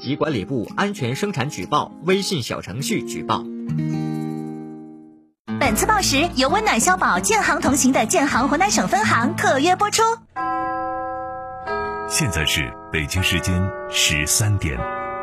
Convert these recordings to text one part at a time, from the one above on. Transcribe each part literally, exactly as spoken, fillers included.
级管理部安全生产举报微信小程序举报。 本次报时由温暖消保建行同行的建行湖南省分行特约播出。 现在是北京时间十三点。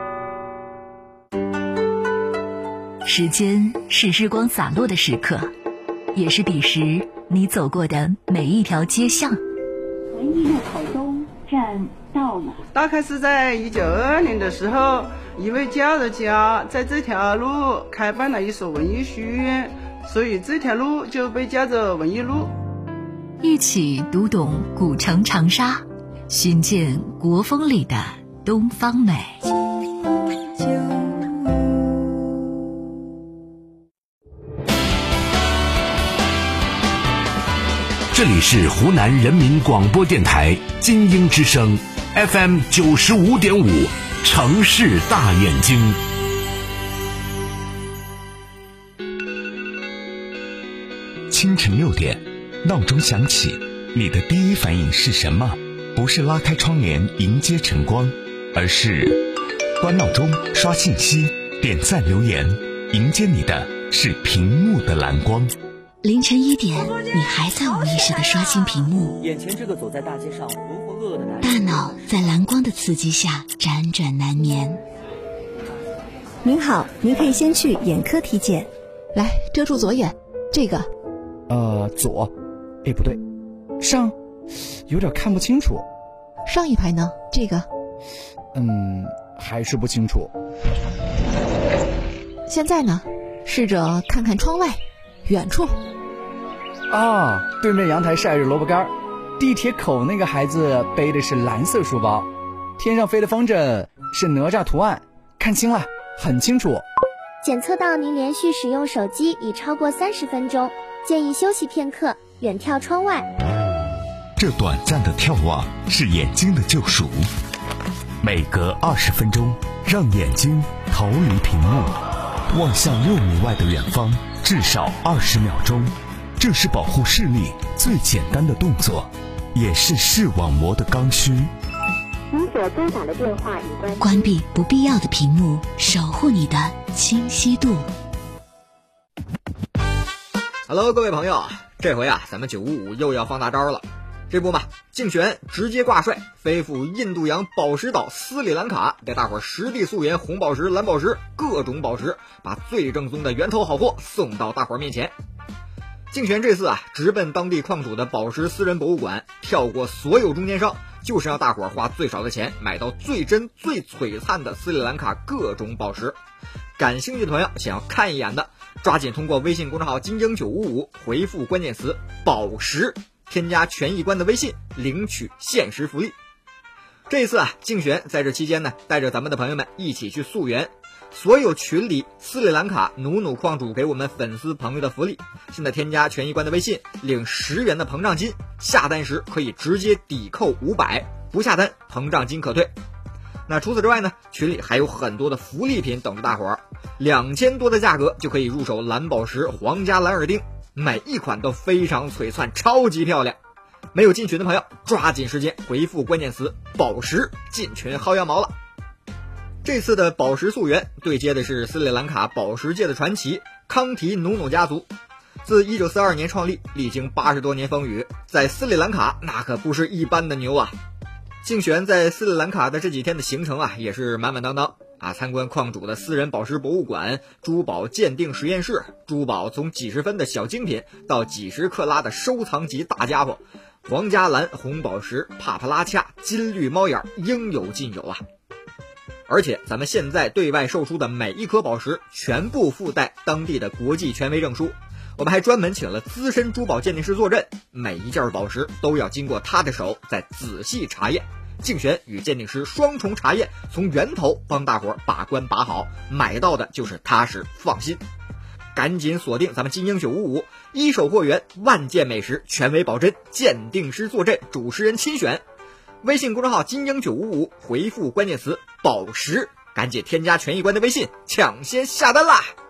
时间是日光洒落的时刻，也是彼时你走过的每一条街巷。 文艺路口东站到了。 大概是在一九二二年的时候，一位教育家在这条路开办了一所文艺书院，所以这条路就被叫做文艺路。 一起读懂古城长沙，寻见国风里的东方美。 这里是湖南人民广播电台金鹰之声 F M 九十五点五，城市大眼睛。 清晨六点，闹钟响起，你的第一反应是什么？不是拉开窗帘迎接晨光，而是关闹钟、刷信息、点赞留言，迎接你的是屏幕的蓝光。 凌晨一点，你还在无意识地刷新屏幕， 眼前这个走在大街上浑浑噩噩的男人， 大脑在蓝光的刺激下辗转难眠。 您好，您可以先去眼科体检。 来，遮住左眼，这个呃左，哎不对，上，有点看不清楚。 上一排呢？这个嗯，还是不清楚。 现在呢？试着看看窗外，远处。 啊，对面阳台晒着萝卜干，地铁口那个孩子背的是蓝色书包，天上飞的风筝是哪吒图案，看清了，很清楚。 检测到您连续使用手机已超过三十分钟，建议休息片刻，远眺窗外。 这短暂的眺望是眼睛的救赎，每隔二十分钟，让眼睛逃离屏幕，望向六米外的远方，至少二十秒钟。这是保护视力最简单的动作，也是视网膜的刚需。 您所拨打的电话已关关闭不必要的屏幕，守护你的清晰度。 Hello， 各位朋友，这回啊，咱们九五五又要放大招了。这不嘛，竞选直接挂帅，飞赴印度洋宝石岛斯里兰卡，给大伙实地溯源红宝石、蓝宝石各种宝石，把最正宗的源头好货送到大伙面前。竞选这次啊，直奔当地矿主的宝石私人博物馆，跳过所有中间商，就是让大伙花最少的钱买到最真最璀璨的斯里兰卡各种宝石。感兴趣的朋友想要看一眼的，抓紧通过微信公众号金鹰九五五回复关键词宝石，添加权益官的微信领取限时福利。这一次啊，竞选在这期间呢，带着咱们的朋友们一起去溯源。所有群里斯里兰卡努努矿主给我们粉丝朋友的福利，现在添加权益官的微信领十元的膨胀金，下单时可以直接抵扣五百，不下单膨胀金可退。那除此之外呢，群里还有很多的福利品等着大伙儿，两千多的价格就可以入手蓝宝石皇家蓝耳钉，每一款都非常璀璨，超级漂亮。没有进群的朋友抓紧时间回复关键词宝石进群薅羊毛了。这次的宝石溯源对接的是斯里兰卡宝石界的传奇康提努努家族。自一九四二年创立，历经八十多年风雨，在斯里兰卡那可不是一般的牛啊。竞选在斯里兰卡的这几天的行程啊，也是满满当当啊！参观矿主的私人宝石博物馆、珠宝鉴定实验室，珠宝从几十分的小精品到几十克拉的收藏级大家伙，皇家蓝、红宝石、帕帕拉恰、金绿猫眼应有尽有啊！而且咱们现在对外售出的每一颗宝石全部附带当地的国际权威证书，我们还专门请了资深珠宝鉴定师坐镇，每一件宝石都要经过他的手再仔细查验。竞选与鉴定师双重查验，从源头帮大伙把关把好，买到的就是踏实放心。赶紧锁定咱们金鹰九五五，一手货源，万件美食，权威保真，鉴定师坐镇，主持人亲选。微信公众号金鹰九五五，回复关键词宝石，赶紧添加权益官的微信，抢先下单啦！